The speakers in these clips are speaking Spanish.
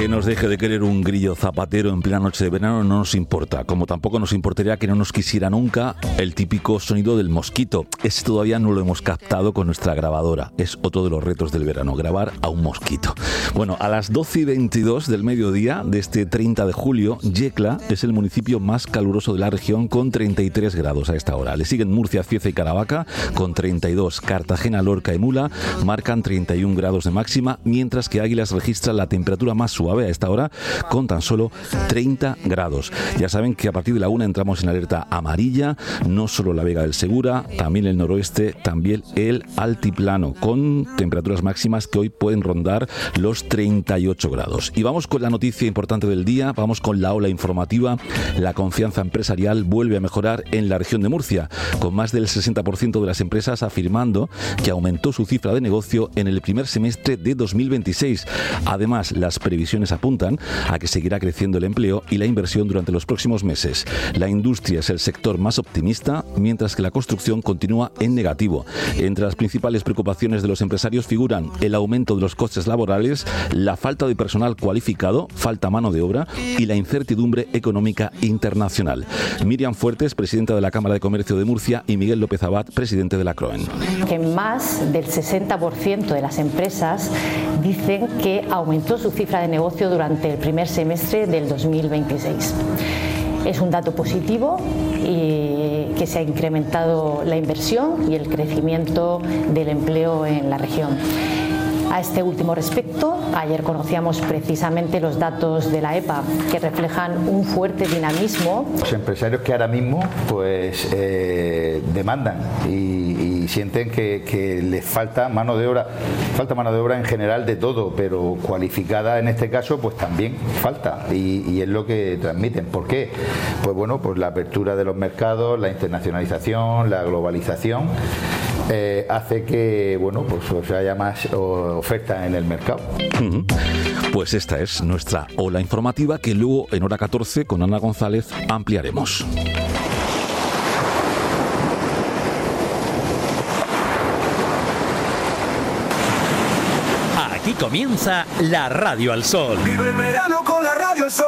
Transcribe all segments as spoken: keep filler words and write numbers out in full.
Que nos deje de querer un grillo zapatero en plena noche de verano no nos importa, como tampoco nos importaría que no nos quisiera nunca el típico sonido del mosquito. Ese todavía no lo hemos captado con nuestra grabadora. Es otro de los retos del verano, grabar a un mosquito. Bueno, a las doce y veintidós del mediodía de este treinta de julio, Yecla es el municipio más caluroso de la región con treinta y tres grados a esta hora. Le siguen Murcia, Cieza y Caravaca con treinta y dos. Cartagena, Lorca y Mula marcan treinta y un grados de máxima, mientras que Águilas registra la temperatura más suave a esta hora con tan solo treinta grados. Ya saben que a partir de la una entramos en alerta amarilla, no solo la Vega del Segura, también el noroeste, también el altiplano, con temperaturas máximas que hoy pueden rondar los treinta y ocho grados. Y vamos con la noticia importante del día, vamos con la ola informativa. La confianza empresarial vuelve a mejorar en la región de Murcia, con más del sesenta por ciento de las empresas afirmando que aumentó su cifra de negocio en el primer semestre de dos mil veintiséis. Además, las previsiones apuntan a que seguirá creciendo el empleo y la inversión durante los próximos meses. La industria es el sector más optimista, mientras que la construcción continúa en negativo. Entre las principales preocupaciones de los empresarios figuran el aumento de los costes laborales, la falta de personal cualificado, falta mano de obra y la incertidumbre económica internacional. Miriam Fuertes, presidenta de la Cámara de Comercio de Murcia, y Miguel López Abad, presidente de la CROEN. Que más del sesenta por ciento de las empresas dicen que aumentó su cifra de negocio durante el primer semestre del dos mil veintiséis. Es un dato positivo y que se ha incrementado la inversión y el crecimiento del empleo en la región. A este último respecto, ayer conocíamos precisamente los datos de la E P A que reflejan un fuerte dinamismo. Los empresarios que ahora mismo pues eh, demandan y, y sienten que, que les falta mano de obra, falta mano de obra en general de todo, pero cualificada en este caso pues también falta y, y es lo que transmiten. ¿Por qué? Pues bueno, pues la apertura de los mercados, la internacionalización, la globalización. Eh, hace que bueno pues, pues haya más o, oferta en el mercado. Uh-huh. Pues esta es nuestra ola informativa que luego en hora catorce con Ana González ampliaremos. Aquí comienza la Radio al Sol. Vive el verano con la Radio al Sol.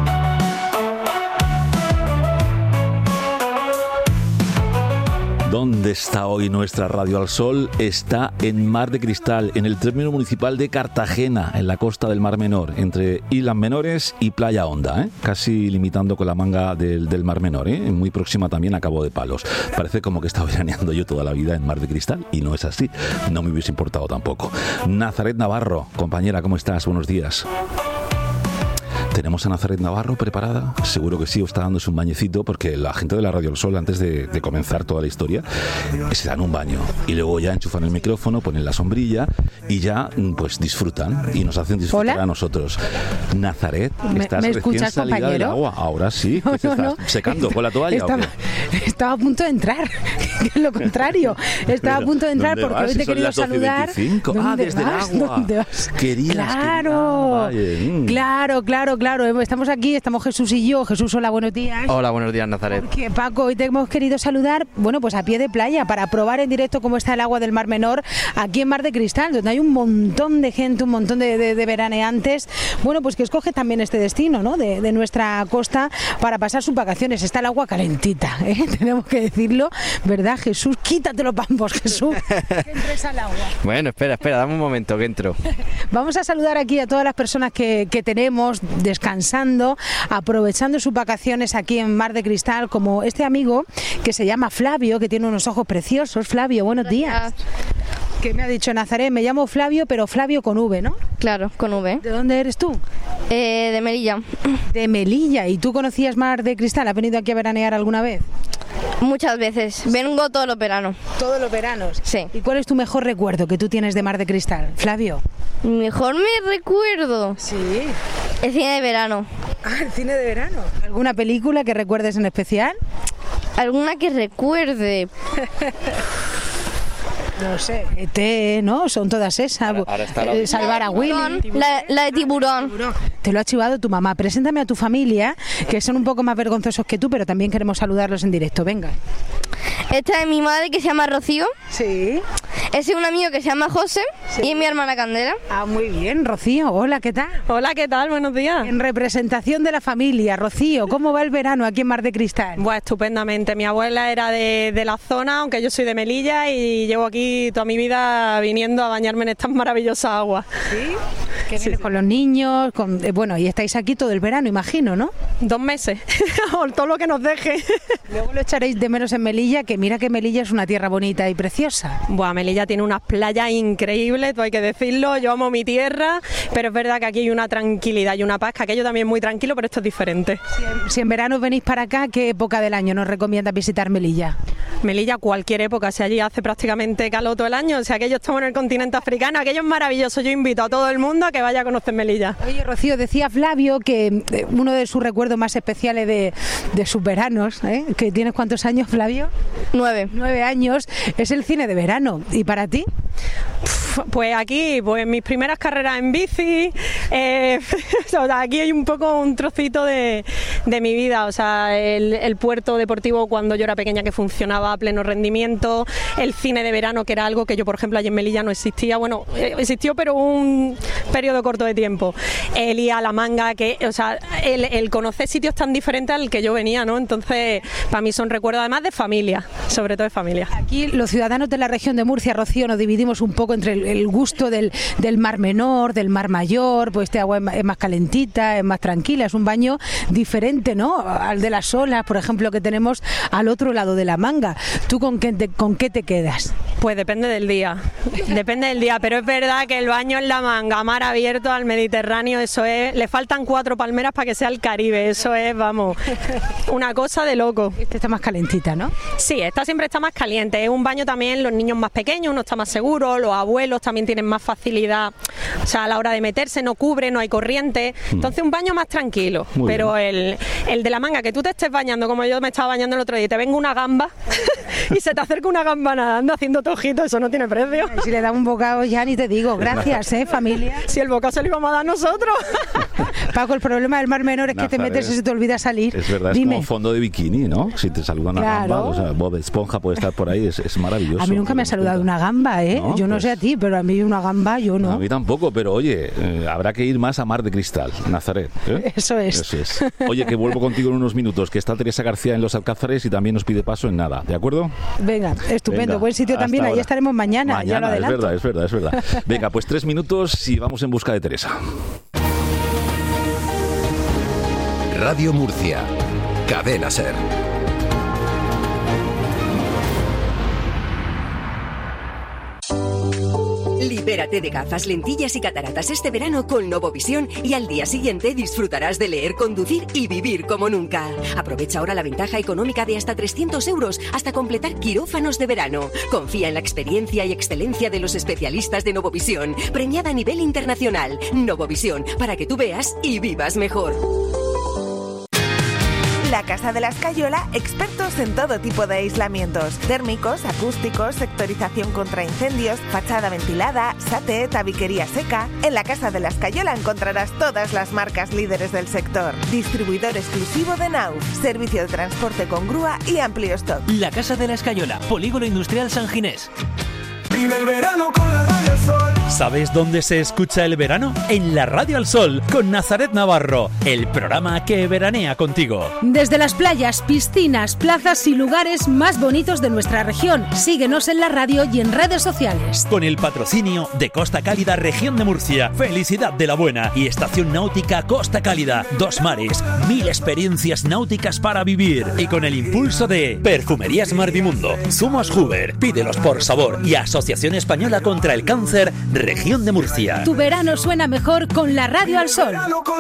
¿Dónde está hoy nuestra Radio al Sol? Está en Mar de Cristal, en el término municipal de Cartagena, en la costa del Mar Menor, entre Islas Menores y Playa Honda, ¿eh? Casi limitando con la manga del, del Mar Menor, ¿eh? Muy próxima también a Cabo de Palos. Parece como que he estado veraneando yo toda la vida en Mar de Cristal, y no es así. No me hubiese importado tampoco. Nazaret Navarro, compañera, ¿cómo estás? Buenos días. ¿Tenemos a Nazaret Navarro preparada? Seguro que sí, o está dándose un bañecito, porque la gente de la Radio al Sol, antes de, de comenzar toda la historia, se dan un baño y luego ya enchufan el micrófono, ponen la sombrilla y ya pues disfrutan y nos hacen disfrutar. ¿Hola? A nosotros. Nazaret, ¿estás ¿Me, me recién escuchas, salida compañero? del agua? Ahora sí, No, ¿te no, estás no. secando con la toalla? Estaba, ¿o qué? estaba a punto de entrar, que es lo contrario. Estaba a punto de entrar ¿Dónde porque vas? hoy te he Si son querido las doce y saludar. veinticinco. Ah, ¿Dónde desde vas? el agua. ¿Dónde vas? Querías, claro, querías. Vale. claro, claro, claro. Estamos aquí, estamos Jesús y yo. Jesús, hola, buenos días. Hola, buenos días, Nazaret. Porque, Paco, hoy te hemos querido saludar, bueno, pues a pie de playa, para probar en directo cómo está el agua del Mar Menor, aquí en Mar de Cristal, donde hay un montón de gente, un montón de, de, de veraneantes, bueno, pues que escoge también este destino, ¿no?, de, de nuestra costa para pasar sus vacaciones. Está el agua calentita, ¿eh? Tenemos que decirlo, ¿verdad, Jesús? Quítate los pambos, Jesús, que entres al agua. Bueno, espera, espera, dame un momento que entro. Vamos a saludar aquí a todas las personas que, que tenemos descansando, aprovechando sus vacaciones aquí en Mar de Cristal, como este amigo que se llama Flavio, que tiene unos ojos preciosos. Flavio, buenos días. ¿Qué me ha dicho Nazaret? Me llamo Flavio, pero Flavio con V, ¿no? Claro, con V. ¿De dónde eres tú? Eh, de Melilla. De Melilla. ¿Y tú conocías Mar de Cristal? ¿Has venido aquí a veranear alguna vez? Muchas veces. Vengo todos los veranos. ¿Todos los veranos? Sí. ¿Y cuál es tu mejor recuerdo que tú tienes de Mar de Cristal, Flavio? Mejor me recuerdo. Sí. El cine de verano. Ah, el cine de verano. ¿Alguna película que recuerdes en especial? ¿Alguna que recuerde? No sé, E T, ¿no? Son todas esas. Ahora, ahora está la eh, Salvar a Willy. La, la de tiburón. Te lo ha chivado tu mamá. Preséntame a tu familia, que son un poco más vergonzosos que tú, pero también queremos saludarlos en directo. Venga. Esta es mi madre, que se llama Rocío. Sí. Ese es un amigo que se llama José y es mi hermana Candela. Ah, muy bien, Rocío. Hola, ¿qué tal? Hola, ¿qué tal? Buenos días. En representación de la familia, Rocío, ¿cómo va el verano aquí en Mar de Cristal? Pues estupendamente. Mi abuela era de, de la zona, aunque yo soy de Melilla y llevo aquí toda mi vida viniendo a bañarme en estas maravillosas aguas. ¿Sí? ¿Qué vienes sí. con los niños? Con, eh, bueno, y estáis aquí todo el verano, imagino, ¿no? Dos meses, o todo lo que nos deje. Luego lo echaréis de menos en Melilla, que mira que Melilla es una tierra bonita y preciosa. Buah, Melilla tiene unas playas increíbles, todo hay que decirlo. Yo amo mi tierra, pero es verdad que aquí hay una tranquilidad y una paz, que aquello también es muy tranquilo, pero esto es diferente. Si en, si en verano venís para acá, ¿qué época del año nos recomiendas visitar Melilla? Melilla, cualquier época, si allí hace prácticamente calor todo el año, o sea, aquello estamos en el continente africano, aquello es maravilloso. Yo invito a todo el mundo a que vaya a conocer Melilla. Oye, Rocío, decía Flavio que eh, uno de sus recuerdos más especiales de, de sus veranos, ¿eh? ¿Que tienes cuántos años, Flavio? Nueve. Nueve años, es el cine de verano. ¿Y para ti? Pues aquí, pues mis primeras carreras en bici, eh, o sea, aquí hay un poco un trocito de, de mi vida, o sea, el, el puerto deportivo cuando yo era pequeña que funcionaba a pleno rendimiento, el cine de verano que era algo que yo, por ejemplo, allí en Melilla no existía, bueno, existió pero un periodo corto de tiempo, el ir a La Manga, que, o sea, el, el conocer sitios tan diferentes al que yo venía, ¿no? Entonces, para mí son recuerdos además de familia, sobre todo de familia. Aquí los ciudadanos de la región de Murcia, Rocío, nos dividimos un poco entre el, el gusto del, del Mar Menor, del Mar Mayor, pues este agua es más, es más calentita, es más tranquila, es un baño diferente, ¿no? Al de las olas, por ejemplo, que tenemos al otro lado de la Manga. ¿Tú con qué te, con qué te quedas? Pues depende del día, depende del día, pero es verdad que el baño en la Manga, mar abierto al Mediterráneo, eso es, le faltan cuatro palmeras para que sea el Caribe, eso es, vamos, una cosa de loco. Esta está más calentita, ¿no? Sí, esta siempre está más caliente, es un baño también, los niños más pequeños, uno está más seguro, los abuelos también tienen más facilidad, o sea, a la hora de meterse no cubre, no hay corriente, entonces un baño más tranquilo. Muy pero el, el de la Manga, que tú te estés bañando como yo me estaba bañando el otro día y te venga una gamba y se te acerca una gamba nadando haciendo tojito, eso no tiene precio. Y si le da un bocado ya ni te digo, gracias, ¿eh, familia? Si el bocado se lo íbamos a dar nosotros. Paco, el problema del Mar Menor es que Nazaret, te metes y se te olvida salir. Es verdad, Dime. Es como fondo de bikini, ¿no? Si te saluda una claro. gamba, o sea, Bob Esponja puede estar por ahí, es, es maravilloso. A mí nunca me ha saludado una gamba, ¿eh? No, yo no pues, sé a ti, pero a mí una gamba yo no. A mí tampoco, pero oye, eh, habrá que ir más a Mar de Cristal, Nazaret. ¿eh? Eso es. Eso es. Oye, que vuelvo contigo en unos minutos, que está Teresa García en Los Alcázares y también nos pide paso en nada, ¿de acuerdo? Venga, estupendo, Venga, buen sitio también, ahora. Ahí estaremos mañana, mañana ya lo adelanto. Es verdad, es verdad, es verdad. Venga, pues tres minutos y vamos en busca de Teresa. Radio Murcia, Cadena Ser. Libérate de gafas, lentillas y cataratas este verano con Novovisión y al día siguiente disfrutarás de leer, conducir y vivir como nunca. Aprovecha ahora la ventaja económica de hasta trescientos euros hasta completar quirófanos de verano. Confía en la experiencia y excelencia de los especialistas de Novovisión, premiada a nivel internacional. Novovisión, para que tú veas y vivas mejor. La Casa de la Escayola, expertos en todo tipo de aislamientos, térmicos, acústicos, sectorización contra incendios, fachada ventilada, sate, tabiquería seca. En la Casa de la Escayola encontrarás todas las marcas líderes del sector. Distribuidor exclusivo de Nauf, servicio de transporte con grúa y amplio stock. La Casa de la Escayola, Polígono Industrial San Ginés. Vive el verano con la Radio al Sol. ¿Sabes dónde se escucha el verano? En la Radio al Sol, con Nazaret Navarro, el programa que veranea contigo. Desde las playas, piscinas, plazas y lugares más bonitos de nuestra región. Síguenos en la radio y en redes sociales. Con el patrocinio de Costa Cálida, Región de Murcia, Felicidad de la Buena y Estación Náutica Costa Cálida. Dos mares, mil experiencias náuticas para vivir. Y con el impulso de Perfumerías Marvimundo, Zumos Huber, pídelos por sabor y Asociación Española contra el Cáncer, Región de Murcia. Tu verano suena mejor con la Radio al Sol.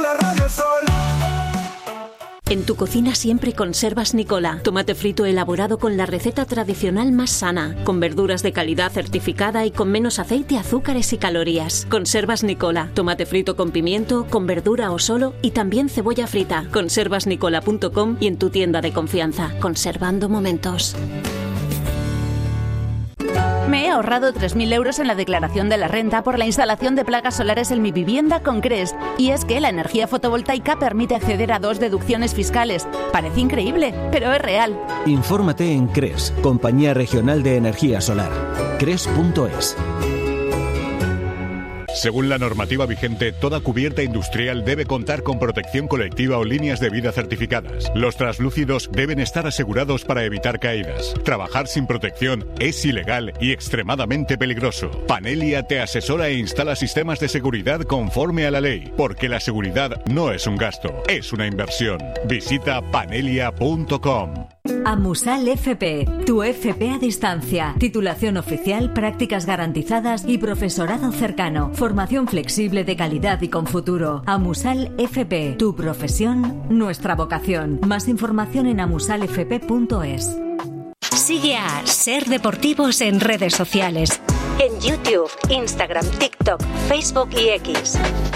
En tu cocina siempre conservas Nicola. Tomate frito elaborado con la receta tradicional más sana, con verduras de calidad certificada y con menos aceite, azúcares y calorías. Conservas Nicola. Tomate frito con pimiento, con verdura o solo y también cebolla frita. conservas nicola punto com y en tu tienda de confianza. Conservando momentos. Me he ahorrado tres mil euros en la declaración de la renta por la instalación de placas solares en mi vivienda con Cres. Y es que la energía fotovoltaica permite acceder a dos deducciones fiscales. Parece increíble, pero es real. Infórmate en Cres, Compañía Regional de Energía Solar. Cres punto es. Según la normativa vigente, toda cubierta industrial debe contar con protección colectiva o líneas de vida certificadas. Los translúcidos deben estar asegurados para evitar caídas. Trabajar sin protección es ilegal y extremadamente peligroso. Panelia te asesora e instala sistemas de seguridad conforme a la ley, porque la seguridad no es un gasto, es una inversión. Visita panelia punto com. Amusal F P, tu F P a distancia, titulación oficial, prácticas garantizadas y profesorado cercano, formación flexible de calidad y con futuro. Amusal F P, tu profesión, nuestra vocación. Más información en amusal f p punto es. Sigue a Ser Deportivos en redes sociales, en YouTube, Instagram, TikTok, Facebook y X.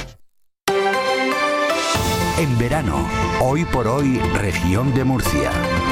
En verano, hoy por hoy, región de Murcia.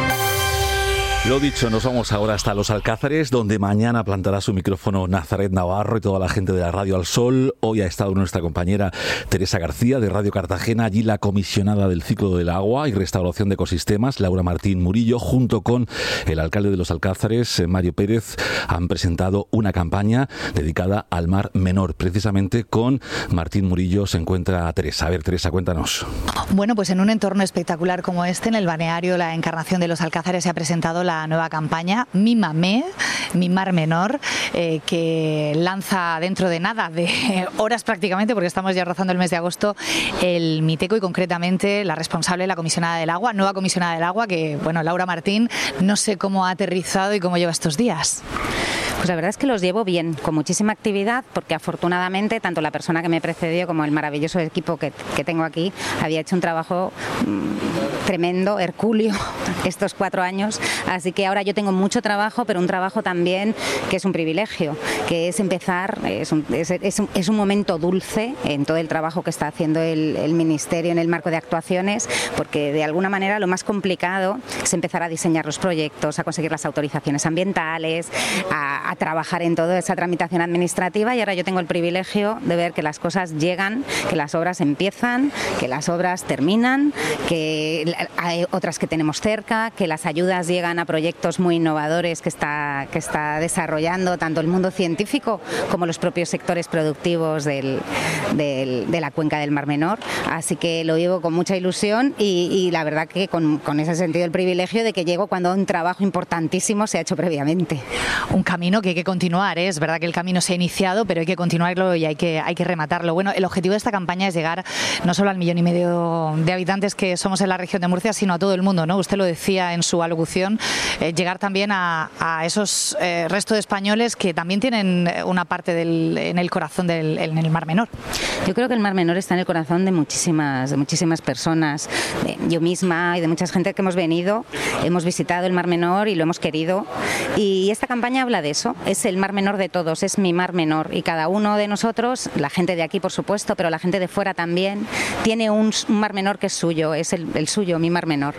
Lo dicho, nos vamos ahora hasta Los Alcázares, donde mañana plantará su micrófono Nazaret Navarro y toda la gente de la Radio Al Sol. Hoy ha estado nuestra compañera Teresa García de Radio Cartagena, allí la comisionada del ciclo del agua y restauración de ecosistemas, Laura Martín Murillo, junto con el alcalde de Los Alcázares, Mario Pérez, han presentado una campaña dedicada al Mar Menor. Precisamente con Martín Murillo se encuentra Teresa. A ver, Teresa, cuéntanos. Bueno, pues en un entorno espectacular como este, en el balneario La Encarnación de Los Alcázares, se ha presentado la la nueva campaña Mímame, Mi Mar Menor, eh, que lanza dentro de nada, de horas prácticamente, porque estamos ya rozando el mes de agosto, el Miteco y concretamente la responsable, la comisionada del agua, nueva comisionada del agua, que, bueno, Laura Martín, no sé cómo ha aterrizado y cómo lleva estos días. Pues la verdad es que los llevo bien, con muchísima actividad, porque afortunadamente tanto la persona que me precedió como el maravilloso equipo que, que tengo aquí había hecho un trabajo mmm, tremendo, hercúleo, estos cuatro años. Así que ahora yo tengo mucho trabajo, pero un trabajo también que es un privilegio, que es empezar, es un, es, es un, es un momento dulce en todo el trabajo que está haciendo el, el Ministerio en el marco de actuaciones, porque de alguna manera lo más complicado es empezar a diseñar los proyectos, a conseguir las autorizaciones ambientales, a a trabajar en toda esa tramitación administrativa, y ahora yo tengo el privilegio de ver que las cosas llegan, que las obras empiezan, que las obras terminan, que hay otras que tenemos cerca, que las ayudas llegan a proyectos muy innovadores que está, que está desarrollando tanto el mundo científico como los propios sectores productivos del, del, de la cuenca del Mar Menor. Así que lo llevo con mucha ilusión y, y la verdad que con, con ese sentido el privilegio de que llego cuando un trabajo importantísimo se ha hecho previamente. Un camino que hay que continuar, ¿eh? Es verdad que el camino se ha iniciado, pero hay que continuarlo y hay que, hay que rematarlo. Bueno, el objetivo de esta campaña es llegar no solo al millón y medio de habitantes que somos en la región de Murcia, sino a todo el mundo, ¿no? Usted lo decía en su alocución, eh, llegar también a, a esos eh, resto de españoles que también tienen una parte del, en el corazón del en el Mar Menor. Yo creo que el Mar Menor está en el corazón de muchísimas, de muchísimas personas, de yo misma y de mucha gente que hemos venido, hemos visitado el Mar Menor y lo hemos querido, y esta campaña habla de eso. Es el Mar Menor de todos, es mi Mar Menor, y cada uno de nosotros, la gente de aquí por supuesto, pero la gente de fuera también, tiene un, un Mar Menor que es suyo, es el, el suyo, mi Mar Menor,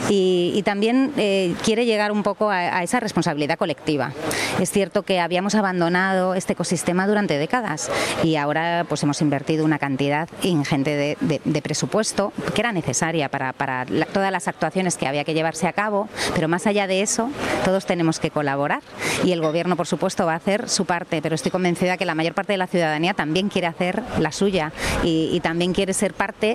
y, y también eh, quiere llegar un poco a, a esa responsabilidad colectiva. Es cierto que habíamos abandonado este ecosistema durante décadas y ahora pues hemos invertido una cantidad ingente de, de, de presupuesto que era necesaria para, para la, todas las actuaciones que había que llevarse a cabo, pero más allá de eso todos tenemos que colaborar, y el gobierno por supuesto va a hacer su parte, pero estoy convencida que la mayor parte de la ciudadanía también quiere hacer la suya y, y también quiere ser parte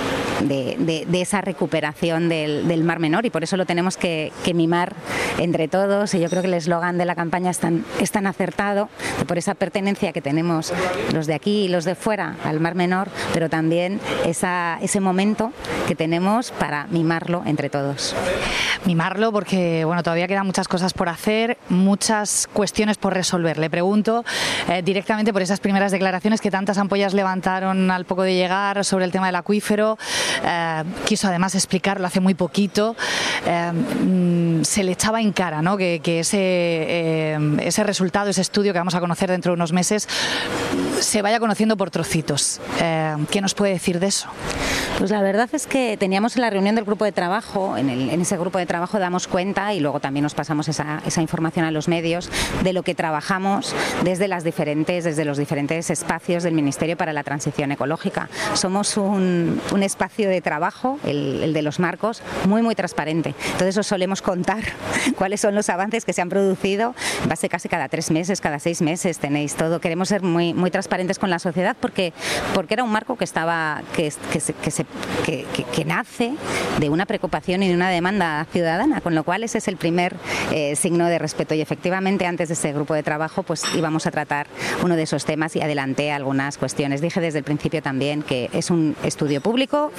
De, de, de esa recuperación del, del Mar Menor, y por eso lo tenemos que, que mimar entre todos, y yo creo que el eslogan de la campaña es tan, es tan acertado, por esa pertenencia que tenemos los de aquí y los de fuera al Mar Menor, pero también esa, ese momento que tenemos para mimarlo entre todos. Mimarlo porque bueno, todavía quedan muchas cosas por hacer, muchas cuestiones por resolver. Le pregunto eh, directamente por esas primeras declaraciones que tantas ampollas levantaron al poco de llegar sobre el tema del acuífero. eh, quiso además explicarlo hace muy poquito, eh, se le echaba en cara, ¿no? que, que ese, eh, ese resultado, ese estudio que vamos a conocer dentro de unos meses, se vaya conociendo por trocitos. Eh, ¿Qué nos puede decir de eso? Pues la verdad es que teníamos en la reunión del grupo de trabajo, en, el, en ese grupo de trabajo damos cuenta y luego también nos pasamos esa, esa información a los medios de lo que trabajamos desde las diferentes, desde los diferentes espacios del Ministerio para la Transición Ecológica. Somos un, un espacio de trabajo, el, el de los marcos, muy muy transparente. Entonces os solemos contar cuáles son los avances que se han producido. Va a ser casi cada tres meses, cada seis meses tenéis todo. Queremos ser muy muy transparentes con la sociedad porque porque era un marco que estaba que, que se, que se Que, que, que nace de una preocupación y de una demanda ciudadana, con lo cual ese es el primer eh, signo de respeto. Y efectivamente antes de ese grupo de trabajo pues íbamos a tratar uno de esos temas y adelanté algunas cuestiones. Dije desde el principio también que es un estudio público